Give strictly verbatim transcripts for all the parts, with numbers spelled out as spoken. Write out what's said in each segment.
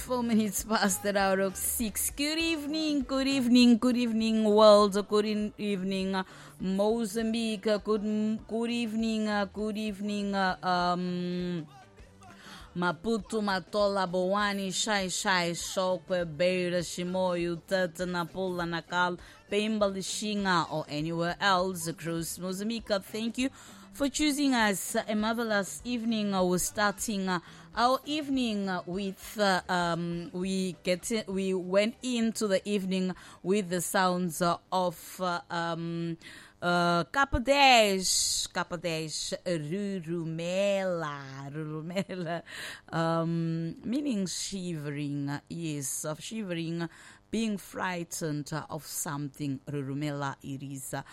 Four minutes past the hour of six. Good evening, good evening, good evening, world. Good in- evening, uh, Mozambique. Uh, Good, good evening, uh, good evening, uh, um, Maputo, Matola, Boani, Shai Shai, Shokwe, Beira, Shimoyu, Tata, Napola, Nakal, Pemba, Lishinga, or anywhere else across Mozambique. Thank you for choosing us. A marvelous evening. Uh, we're starting uh, our evening uh, with uh, um, we get in, we went into the evening with the sounds uh, of uh, um, uh, Capadesh, Capadesh, Rurumela, Rurumela, um, meaning shivering. uh, Yes, of shivering, uh, being frightened uh, of something. Rurumela, it is. Uh,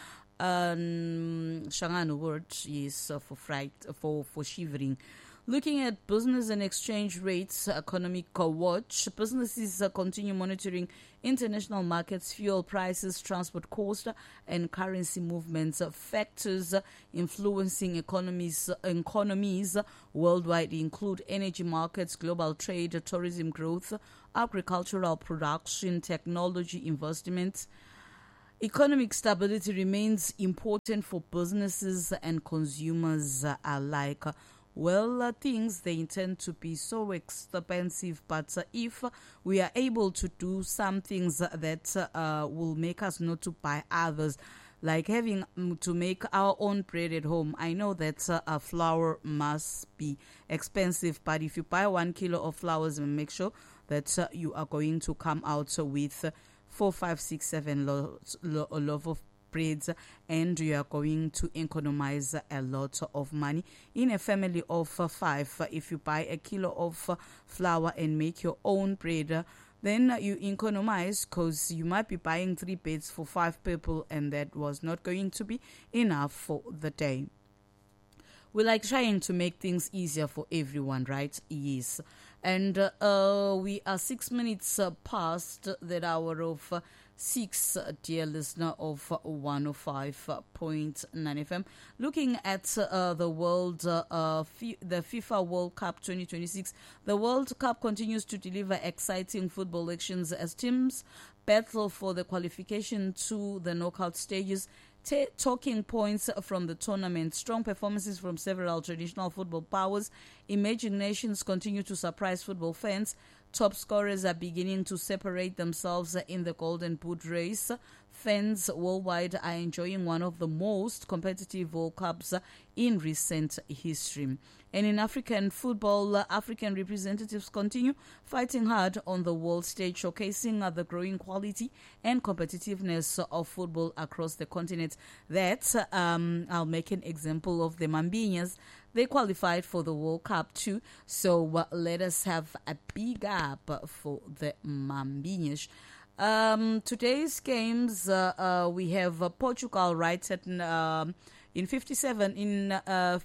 um, Shangano word is uh, for fright, for for shivering. Looking at business and exchange rates, economic watch, businesses uh, continue monitoring international markets, fuel prices, transport costs, and currency movements, uh, factors uh, influencing economies economies worldwide include energy markets, global trade, tourism growth, agricultural production, technology investments. Economic stability remains important for businesses and consumers uh, alike. Well, uh, things they tend to be so expensive, but uh, if we are able to do some things that uh, will make us not to buy others, like having um, to make our own bread at home. I know that uh, a flour must be expensive, but if you buy one kilo of flours, make sure that uh, you are going to come out with uh, four, five, six, seven loaves lo- loaf of breads, and you are going to economize a lot of money. In a family of uh, five, uh, if you buy a kilo of uh, flour and make your own bread, uh, then uh, you economize, because you might be buying three breads for five people, and that was not going to be enough for the day. We like trying to make things easier for everyone, right? Yes. And uh, uh, we are six minutes uh, past that hour of uh, six, uh, dear listener of uh, one oh five point nine F M. Looking at uh, the world, uh, uh, F- the FIFA World Cup twenty twenty-six, the World Cup continues to deliver exciting football actions as teams battle for the qualification to the knockout stages. T- talking points from the tournament, strong performances from several traditional football powers, emerging nations continue to surprise football fans, top scorers are beginning to separate themselves in the Golden Boot race. Fans worldwide are enjoying one of the most competitive World Cups in recent history. And in African football, African representatives continue fighting hard on the world stage, showcasing the growing quality and competitiveness of football across the continent. That, um, I'll make an example of the Mambinyas. They qualified for the World Cup too, so uh, let us have a big up for the Mambinyas. Um, today's games, uh, uh, we have uh, Portugal right at um, in fifty-seven, in uh,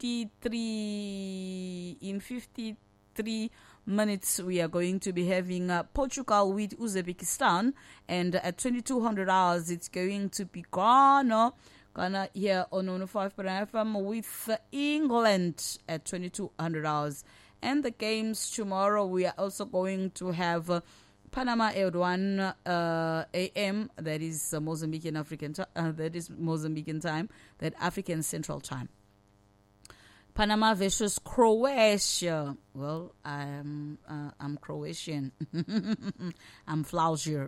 fifty-three, in fifty-three minutes we are going to be having uh, Portugal with Uzbekistan, and at twenty-two hundred hours it's going to be Ghana. Ghana here on one oh five point nine F M with uh, England at twenty-two hundred hours. And the games tomorrow, we are also going to have uh, Panama at one uh, a m. That is uh, Mozambican African time. Uh, that is Mozambican time. That African Central Time. Panama versus Croatia. Well, I'm uh, I'm Croatian. I'm Flausier.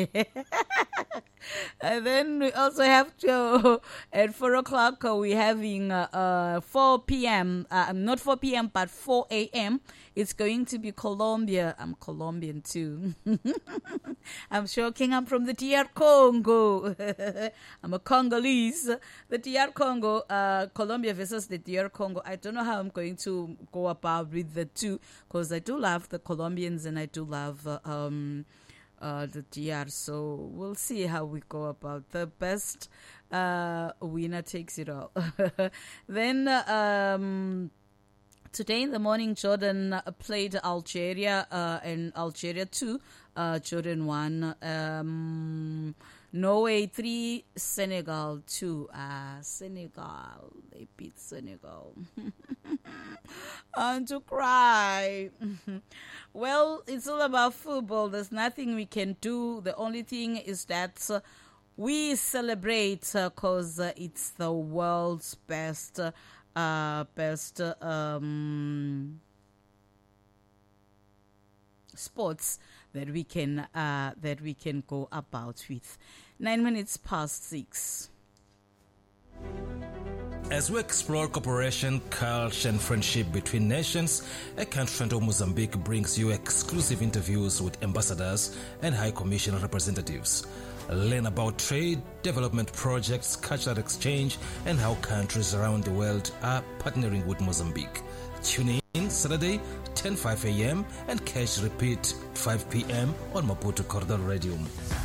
And then we also have to, at four o'clock, uh, we're having uh, uh, four p.m., uh, not four p.m., but four a.m. It's going to be Colombia. I'm Colombian too. I'm joking. I'm from the D R Congo. I'm a Congolese. The D R Congo, uh, Colombia versus the D R Congo. I don't know how I'm going to go about with the two, because I do love the Colombians and I do love uh, um, uh, the D R. So we'll see how we go about. The best uh, winner takes it all. Then uh, um, today in the morning, Jordan uh, played Algeria, uh, and Algeria two. Uh, Jordan won. Um, Norway three, Senegal two. Ah, Senegal. They beat Senegal. And to cry. Well, it's all about football. There's nothing we can do. The only thing is that uh, we celebrate because uh, uh, it's the world's best, uh, best um, sports that we can uh, that we can go about with. Nine minutes past six. As we explore cooperation, culture, and friendship between nations, A Country of Mozambique brings you exclusive interviews with ambassadors and High Commission representatives. Learn about trade, development projects, cultural exchange, and how countries around the world are partnering with Mozambique. Tune in Saturday, ten five a.m. and catch repeat five p.m. on Maputo Corridor Radio.